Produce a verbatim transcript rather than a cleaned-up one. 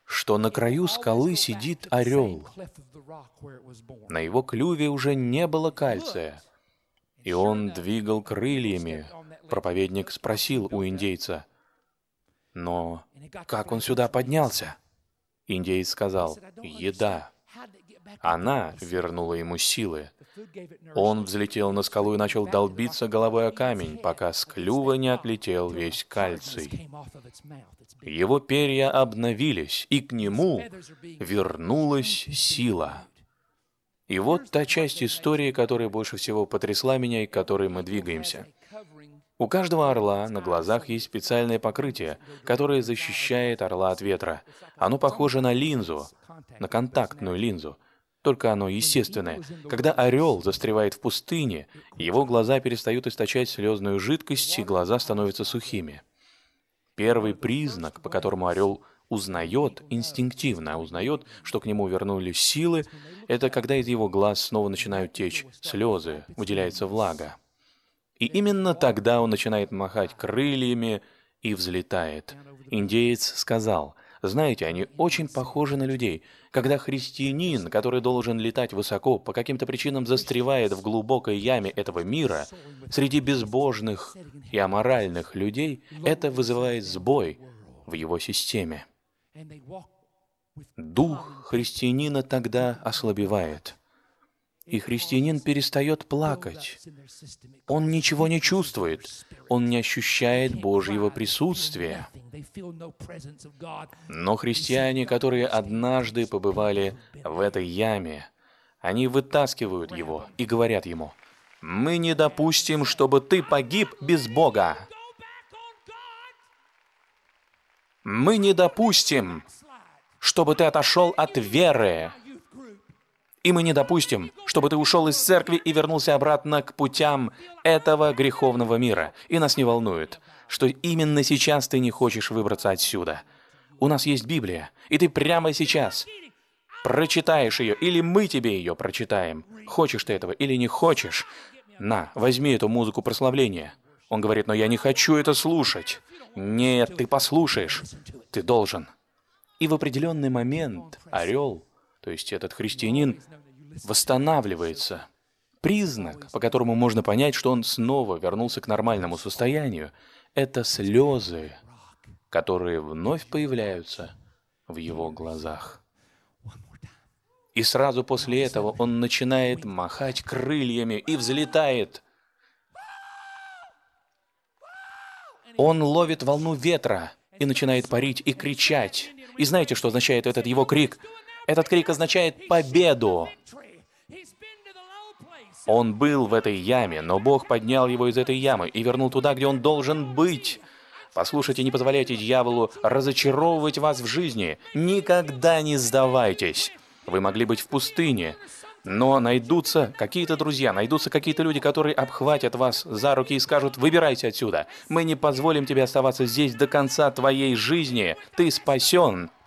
что на краю скалы сидит орел. На его клюве уже не было кальция, и он двигал крыльями. Проповедник спросил у индейца: «Но как он сюда поднялся?» Индеец сказал: «Еда. Она вернула ему силы. Он взлетел на скалу и начал долбиться головой о камень, пока с клюва не отлетел весь кальций. Его перья обновились, и к нему вернулась сила». И вот та часть истории, которая больше всего потрясла меня и к которой мы двигаемся. У каждого орла на глазах есть специальное покрытие, которое защищает орла от ветра. Оно похоже на линзу, на контактную линзу, только оно естественное. Когда орел застревает в пустыне, его глаза перестают источать слезную жидкость, и глаза становятся сухими. Первый признак, по которому орел узнает, инстинктивно узнает, что к нему вернулись силы, это когда из его глаз снова начинают течь слезы, выделяется влага. И именно тогда он начинает махать крыльями и взлетает. Индеец сказал: «Знаете, они очень похожи на людей. Когда христианин, который должен летать высоко, по каким-то причинам застревает в глубокой яме этого мира, среди безбожных и аморальных людей, это вызывает сбой в его системе. Дух христианина тогда ослабевает, и христианин перестает плакать. Он ничего не чувствует, он не ощущает Божьего присутствия. Но христиане, которые однажды побывали в этой яме, они вытаскивают его и говорят ему: «Мы не допустим, чтобы ты погиб без Бога. Мы не допустим, чтобы ты отошел от веры. И мы не допустим, чтобы ты ушел из церкви и вернулся обратно к путям этого греховного мира. И нас не волнует, что именно сейчас ты не хочешь выбраться отсюда. У нас есть Библия, и ты прямо сейчас прочитаешь ее, или мы тебе ее прочитаем. Хочешь ты этого или не хочешь? На, возьми эту музыку прославления». Он говорит: «Но я не хочу это слушать». «Нет, ты послушаешь. Ты должен». И в определенный момент орел, то есть этот христианин, восстанавливается. Признак, по которому можно понять, что он снова вернулся к нормальному состоянию, это слезы, которые вновь появляются в его глазах. И сразу после этого он начинает махать крыльями и взлетает. Он ловит волну ветра и начинает парить и кричать. И знаете, что означает этот его крик? Этот крик означает победу. Он был в этой яме, но Бог поднял его из этой ямы и вернул туда, где он должен быть. Послушайте, не позволяйте дьяволу разочаровывать вас в жизни. Никогда не сдавайтесь. Вы могли быть в пустыне, но найдутся какие-то друзья, найдутся какие-то люди, которые обхватят вас за руки и скажут: «Выбирайся отсюда. Мы не позволим тебе оставаться здесь до конца твоей жизни. Ты спасен».